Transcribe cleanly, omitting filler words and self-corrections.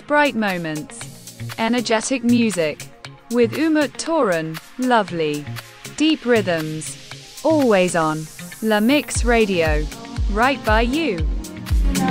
bright moments, energetic music. With Umut Toran, lovely, deep rhythms. Always on La Mix Radio. Right by you.